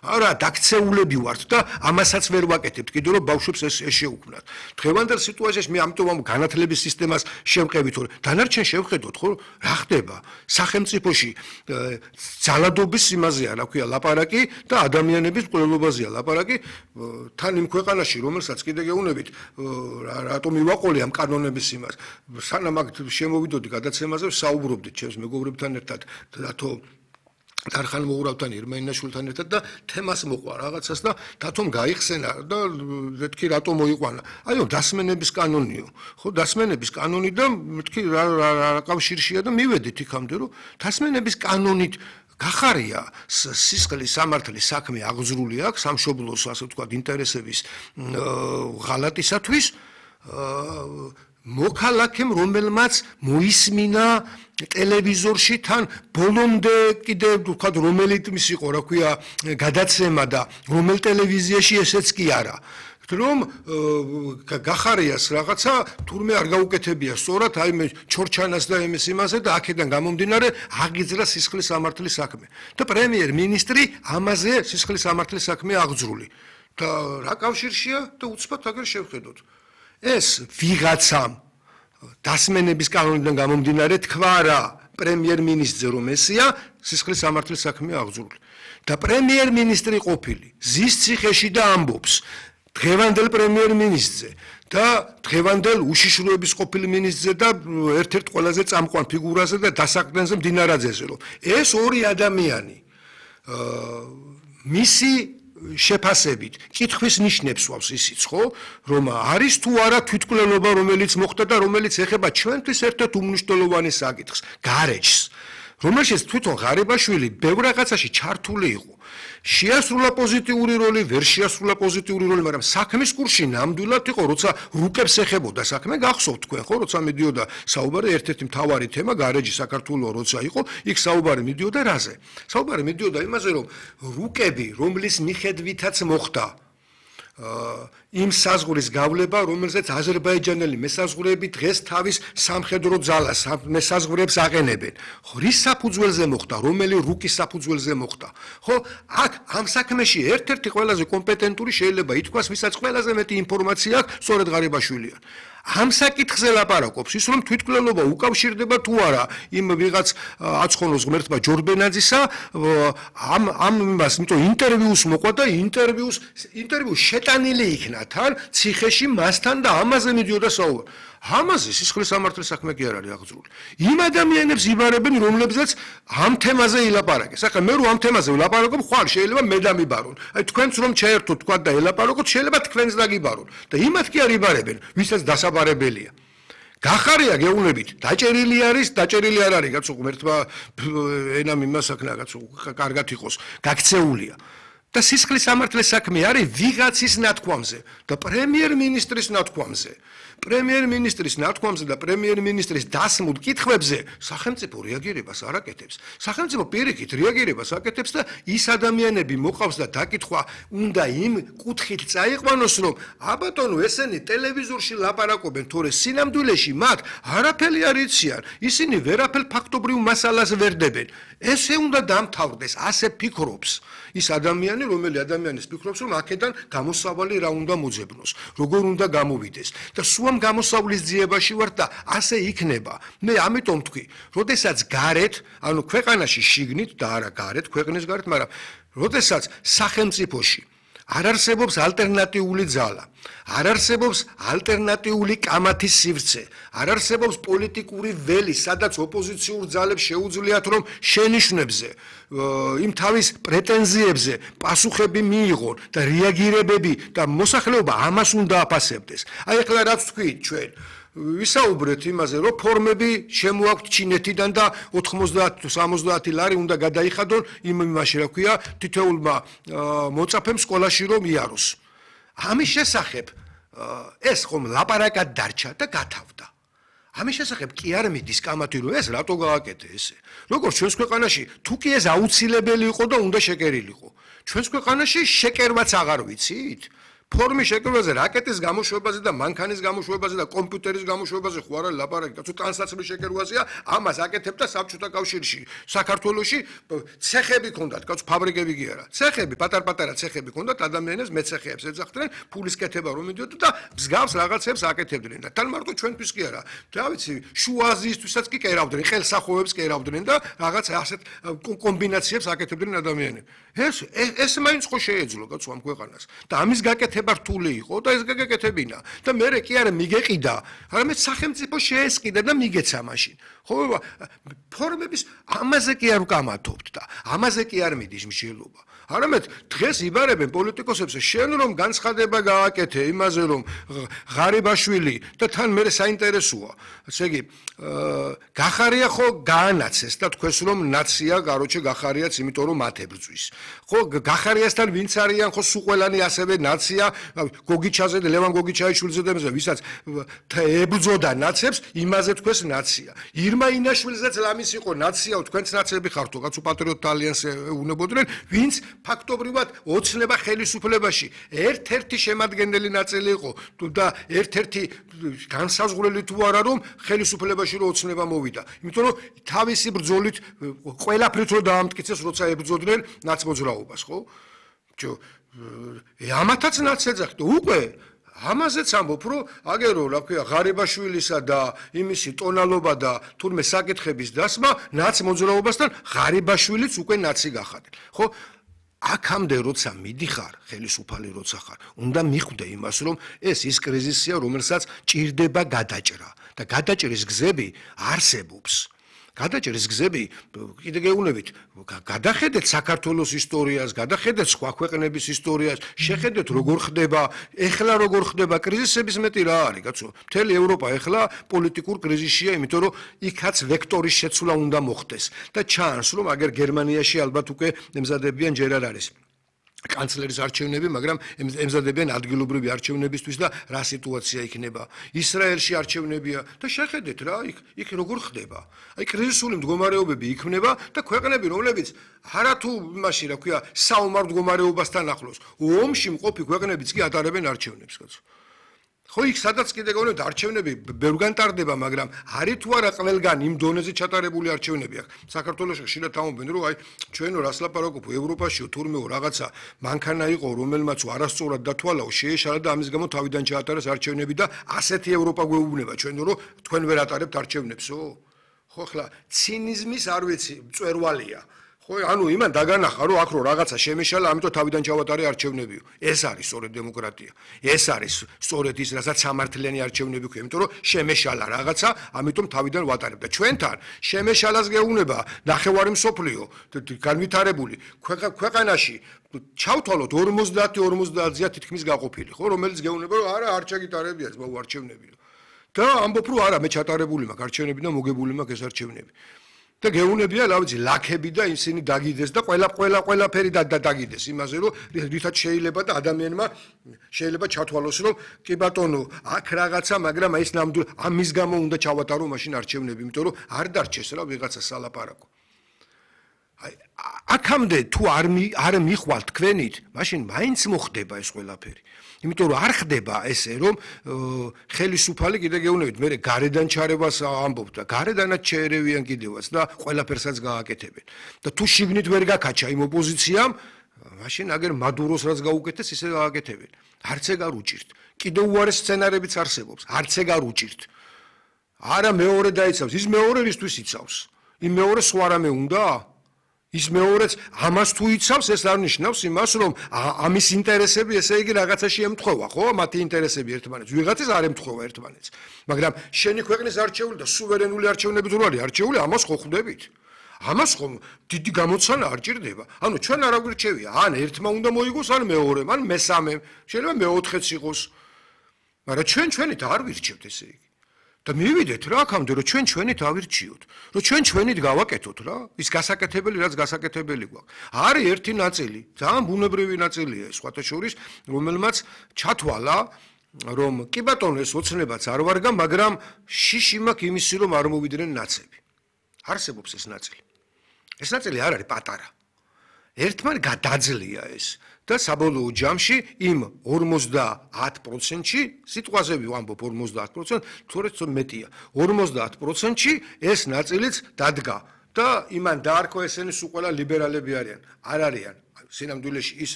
არა, დაქცეულები ვართ და ამასაც ვერ ვაკეთებთ, კიდევ რომ ბავშვებს ეს შეუქმნათ. დღევანდელ სიტუაციაში მე ამიტომ ამ განათლების სისტემას შევყევით, რომ დანარჩენ შევხედოთ, ხო, რა ხდება? სახელმწიფოში ძალადობის იმაზეა, რა ქვია, ლაპარაკი და ადამიანების მკვლელობაზეა ლაპარაკი. თან იმ ქვეყანაში, რომელსაც კიდე გეუბნებით, რატომ მივაყოლე ამ კანონების იმას. სანამ აქ შემოვიდოდი გადაცემაზე, საუბრობდით ჩემს მეგობრებთან ერთად, რატო დარხან მოურავთან ირმენაშვილთან ერთად და თემას მოყვა რაღაცას და დათომ გაიხსენა და მეთქი რატომ მოიყვანა. აიო, დასმენების კანონიო. ხო, დასმენების კანონი და მეთქი რა კავშირშია და მივედით იქამდე, რომ დასმენების კანონით გახარია სისხლის სამართლის საქმე აღძრული აქვს სამშობლოს, ასე ვთქვათ, ინტერესების ღალატისათვის მოქალაქემ, რომელმაც მოისმინა ტელევიზორში თან ბოლომდე კიდე ვთქვათ, რომელიც იყო, რა ქვია, გადაცემა და რომელ ტელევიზიაში ესეც კი არა. რომ გახარიას რაღაცა თურმე არ გაუკეთებია სწორად აი მე ჩორჩანას და იმის იმაზე და აქედან გამომდინარე აღიძრა სისხლის სამართლის საქმე და პრემიერ-მინისტრი ამაზე სისხლის სამართლის საქმე აღძრული და რა კავშირშია და უცბად აგერ შევხედოთ ეს ვიღაცამ დასმენების კანონიდან გამომდინარე თქვა რა პრემიერ-მინისტრზე რომ ესია სისხლის სამართლის საქმე აღძრული და პრემიერ-მინისტრი ყოფილი ზის ციხეში და ამბობს დღევანდელ პრემიერ-მინისტრზე და დღევანდელ უშიშროების ყოფილი მინისტრზე და ერთ-ერთ ყველაზე წამყვან ფიგურაზე და დასაყრდენზე მდინარაძეზე რომ ეს ორი ადამიანი მისი შეფასებით კითხვის ნიშნებს ვავს ისიც ხო რომ არის თუ არა თვითმკვლელობა რომელიც მოხდა და რომელიც ეხება ჩვენთვის ერთ-ერთ უმნიშვნელოვანეს საკითხს გარეჯს რომელშიც თვითონ ღარიბაშვილი ბევრ რაღაცაში ჩართული იყო შეასრულა პოზიტიური როლი, ვერ შეასრულა პოზიტიური როლი, მაგრამ საქმის კურსში ნამდვილად იყო, როცა რუკებს ეხებოდა საქმე, გახსოვთ თქვენ, ხო, როცა მიდიოდა საუბარი ერთ-ერთი მთავარი თემა გარეჯი საქართველოს როცა იყო, იქ საუბარი მიდიოდა რაზე? საუბარი მიდიოდა იმაზე, რომ რუკები, რომლის მიხედვითაც მოხდა იმ საზღვრის გავლება, რომელზეც აზერბაიჯანელი მესაზღვრეები დღეს თავის სამხედრო ძალას, მესაზღვრეებს აყენებენ. ხო, რის საფუძველზე მოხდა, რომელი რუკის საფუძველზე მოხდა. ხო, აქ ამ საქმეში ერთ-ერთი ყველაზე კომპეტენტური შეიძლება ითქვას, ვისაც ყველაზე მეტი ინფორმაცია აქვს, სწორედ ღარიბაშვილია. ამ საკითხზე ლაპარაკობს ის რომ თვითმკვლელობა უკავშირდება თუ არა იმ ვიღაც აცხონოს ღმერთმა ჯორბენაძისა ამ იმას იმიტომ ინტერვიუს მოყვა და ინტერვიუ შეტანილი იქნა თან ციხეში მასთან და ამაზე მიდიოდა საუბარი ამაზე სისხლის სამართლის საქმე კი არ არის აღძრული იმ ადამიანებს იბარებენ რომლებზეც ამ თემაზე ილაპარაკეს ახლა მე რო ამ თემაზე ვილაპარაკობ ხვალ შეიძლება მე დამიბარონ აი თქვენც რომ ჩაერთოთ თქვა და ელაპარაკოთ შეიძლება თქვენც დაგიბარონ და იმათ კი არ იბარებენ ვისაც დასაბარებელია გახარია გეუბნებით დაჭერილი არ არის კაცო ღმერთმა ენამ იმას აქნა კაცო კარგად იყოს გაქცეულია და სისხლის სამართლის საქმე არის ვიღაცის ნათქვამზე და პრემიერ-მინისტრის ნათქვამზე და პრემიერ-მინისტრის დასმულ კითხვებზე სახელმწიფო რეაგირებას არ აკეთებს. სახელმწიფო პირიქით რეაგირებას აკეთებს და ის ადამიანები მოყავს და დაკითხვა უნდა იმ კუთხით წაიყვანოს რომ აბატონო ესენი ტელევიზორში ლაპარაკობენ თორე სინამდვილეში მათ არაფერი არ იციან ისინი ვერაფერ ფაქტობრივ მასალას ვერ დებენ ესე უნდა დამთავრდეს ასე ფიქრობს ის ადამიანი რომელი ადამიანის ფიქრობს რომ აქედან გამოსავალი რა უნდა მოძებნოს როგორ უნდა გამოვიდეს და სუამ გამოსავლის ძიებაში ვარ და ასე იქნება მე ამიტომ თქვი როდესაც გარეთ ანუ ქვეყანაში შიგნით და არა გარეთ ქვეყნის გარეთ მაგრამ როდესაც სახელმწიფოში არ არსებობს ალტერნატიული ძალა არ არსებობს ალტერნატიული კამათის სივრცე არ არსებობს პოლიტიკური ველი სადაც ოპოზიციურ ძალებს შეუძლიათ რომ შენიშვნებზე იმ თავის პრეტენზიებზე პასუხები მიიღონ და რეაგირებები და მოსახლეობა ამას უნდა აფასებდეს აი ახლა რაც თქვით ჩვენ ვისაუბრეთ იმაზე რომ ფორმები შემოაქვთ ჩინეთიდან და 90-70 ლარი უნდა გადაიხადონ იმაში რა ქვია თითოეულმა მოწაფემ სკოლაში რომ იაროს ამის შესახებ ეს ხომ ლაპარაკად დარჩა და გათავდა ამის შესახებ კი არ მიდის კამათი რომ ეს რატო გააკეთე ესე როგორც ჩვენს ქვეყანაში თუ კი ეს აუცილებელი იყო და უნდა შეკერილიყო ჩვენს ქვეყანაში შეკერვაც აღარ ვიცით ფორმის შეკრებაზე, რაკეტის გამოშვებაზე და მანქანის გამოშვებაზე და კომპიუტერის გამოშვებაზე ხო არა ლაპარაკი, კაცო ტანსაცმლის შეკრებაზეა, ამას აკეთებდა საბჭოთა კავშირში, საქართველოში ცეხები ჰქონდათ, კაცო ფაბრიკები კი არა. ცეხები, პატარ-პატარა ცეხები ჰქონდათ, ადამიანებს მეცეხეებს ეძახდნენ, ფულის კეთება რომ მიდიოდა და მსგავს რაღაცებს აკეთებდნენ და თან მარტო ჩვენთვის კი არა. რა ვიცი, შუა აზიისთვისაც კი კერავდნენ, ხელსახოვებს კერავდნენ და რაღაც ასეთ კომბინაციებს აკეთებდნენ ადამიანები. ეს მაინც ხო შეეძლო კაცო ამ ქვეყანას და ამის გაკეთება რთული იყო და ეს გაკეთებინა და მე კი არა მიგეყიდა, არამედ სახელმწიფო შეესყიდა და მიგეცა მაშინ. ხო, ფორმების ამაზე კი არ ვკამათობთ და ამაზე კი არ მიდის მსჯელობა. არამედ დღეს იბარებენ პოლიტიკოსებს შენ რომ განცხადება გააკეთე იმაზე რომ ღარიბაშვილი და თან მე საინტერესოა. ესე იგი გახარია ხო გაანაცეს და თქვენს რომ ნაცია, კაროჩე გახარიაც, იმიტომ რომ მათ ებრძვის. ხო გახარიასთან ვინც არიან ხო სულ ყველანი ასევე ნაცია, გოგიჩაზე და ლევან გოგიჩაიშვილზე და ვისაც ებრძოდა ნაცებს, იმაზე თქვენს ნაცია. ირმა ინაშვილზეც ლამის იყო ნაცია, თქვენც ნაცები ხართო, კაცო პატრიოტთა ალიანსზე უნებოდნენ, ვინც ფაქტობრივად ოცნება ხელისუფლებაში ერთ-ერთი შემადგენელი ნაწილი იყო და ერთ-ერთი განსაზღვრელი თუ არა რომ ხელისუფლებაში რო ოცნება მოვიდა. იმიტომ რომ თავისი ბრძოლით ყველაფრით რო დაამტკიცეს, როცა ებრძოდნენ ნაცმოძრაობას, ხო? ამათაც ნაც ეძახდა. უკვე ამაზეც ამბობ, რომ აგერო, რა ქვია, ღარიბაშვილისა და იმისი ტონალობა და თურმე საკითხების დასმა ნაცმოძრაობასთან ღარიბაშვილიც უკვე ნაცი გახადნენ. ხო? აქამდე როცა მიდიხარ, ხელისუფალი როცა ხარ, უნდა მიხვდე იმას, რომ ეს ის კრიზისია, რომელსაც ჭირდება გადაჭრა და გადაჭრის გზები არსებობს. გადაჭრის გზები კიდე გეუბნებით, გადახედეთ საქართველოს ისტორიას, გადახედეთ სხვა ქვეყნების ისტორიას, შეხედეთ როგორ ხდება, ეხლა როგორ ხდება კრიზისების მეტი რა არის, კაცო. მთელი ევროპა ეხლა პოლიტიკურ კრიზისშია, იმიტომ რომ იქაც ვექტორის შეცვლა უნდა მოხდეს და ჩანს, რომ აგერ გერმანიაში ალბათ უკვე ემზადებიან ჯერ არ არის კანცლერის არჩევნები, მაგრამ ემზადებიან ადგილობრივი არჩევნებისთვის და რა სიტუაცია იქნება. ისრაელში არჩევნებია და შეხედეთ რა, იქ როგორ ხდება. აი კრიზისული მდგომარეობები იქმნება და ქვეყნები, რომლებიც არათუ იმაში, რა ქვია, საომარ მდგომარეობასთან ახლოს, ომში მყოფი ქვეყნებიც კი ატარებენ არჩევნებს, კაცო. ხო იქ სადაც კიდე გონებთ არჩევნები ბევრგან ტარდება, მაგრამ არის თუ არა ყველგან იმ დონეზე ჩატარებული არჩევნები აქვს. საქართველოში ხშირად ამბობენ, რომ აი ჩვენო რას ლაპარაკობ, ევროპაშიო თურმეო რაღაცა მანქანა იყო, რომელმაც არასწორად დათვალაო, შეეშალა და ამის გამო თავიდან ჩაატარეს არჩევნები და ასეთი ევროპა გვეუბნება ჩვენო, რომ თქვენ ვერ ატარებთ არჩევნებსო. ხო ხლა ცინიზმის არ ვიცი, მწვერვალია. ხო, ანუ იმან დაგანახა, რომ აქ რო რაღაცა შემეშალა, ამიტომ თავიდან ჩავატარე არჩევნებიო. ეს არის სწორედ დემოკრატია. ეს არის სწორედ ის, რასაც სამართლიანი არჩევნები ქვია, იმიტომ რომ შემეშალა რაღაცა, ამიტომ თავიდან ვატარებ და ჩვენთან შემეშალას გეუბნება ნახევარი მსოფლიო, განვითარებული ქვეყანაში ჩავთვალოთ 50-50-ია თითქმის გაყოფილი, ხო, რომელიც გეუბნება, რომ არა, არ ჩაგიტარებია ძმაო არჩევნები. და ამბობ, რომ არა, მე ჩატარებული მაქვს არჩევნები და მოგებული მაქვს ეს არჩევნები. და გეუნებია, რა ვიცი, ლაქები და ისინი დაგიდეს და ყველაფერი დაგიდეს იმაზე, რომ რითაც შეიძლება და ადამიანმა შეიძლება ჩათვალოს, რომ კი ბატონო, აქ რაღაცა, მაგრამ აი ეს ნამდვილ ამის გამო უნდა ჩავატარო მაშინ არჩევნები, იმიტომ რომ არ დარჩეს რა ვიღაცა სალაპარაკო. აი აქამდე თუ არ მიხვალ თქვენით, მაშინ მაინც მოხდება ეს ყველაფერი. იმიტომ რომ არ ხდება ესე, რომ ხელისუფალი კიდე გეუბნებით, მე გარედან ჩარევას ამბობ და გარედანაც შეერევიან კიდევაც და ყველაფერსაც გააკეთებენ. და თუ შიგნით ვერ გაკაჩა იმ ოპოზიციამ, მაშინ აგერ მადუროს რაც გაუკეთეს, ისე გააკეთებენ. არც ეგ არ უჭირთ. კიდევ უარეს სცენარებიც არსებობს, არც ეგ არ უჭირთ. არა მეორე დაიცავს, ის მეორე რისთვის იცავს? იმ მეორე სხვა რამე უნდა? ის მეორეც ამას თუ იცავს, ეს არ ნიშნავს იმას, რომ ამის ინტერესები ესე იგი რაღაცაში ემთხვევა, ხო? მათი ინტერესები ერთმანეთს, ვიღაცის არ ემთხვევა ერთმანეთს. მაგრამ შენი ქვეყნის არჩეული და სუვერენული არჩევნები თუ არის არჩეული, ამას ხო ხვდებით? ამას ხო დიდი გამოცანა არ ჭირდება. ანუ ჩვენ არ აგვირჩევია, ან ერთმა უნდა მოიგოს, ან მეორემ, ან მესამემ, შეიძლება მეოთხეც იყოს. მაგრამ ჩვენით არ ვირჩევთ ესე იგი. და მივიდეთ რა აქამდე, რომ ჩვენით ავირჩიოთ, რომ ჩვენით გავაკეთოთ რა, ის გასაკეთებელი, რაც გასაკეთებელი გვაქვს. არის ერთი ნაწილი, ძალიან ბუნებრივი ნაწილია ეს სხვათა შორის, რომელმაც ჩათვალა, რომ კი ბატონო ეს ოცნებაც არ ვარგა, მაგრამ შიში მაქვს იმისი, რომ არ მოვიდნენ ნაცები. არსებობს ეს ნაწილი. ეს ნაწილი არ არის პატარა. ერთმან გადაძლია ეს და საბოლოო ჯამში იმ 50%-ში, სიტყვაზე ვამბობ 50%, თორემ მეტია. 50%-ში ეს ნაწილიც დადგა და იმან დაარქვა ესენი სულ ყველა ლიბერალები არიან. არ არიან. სინამდვილეში ის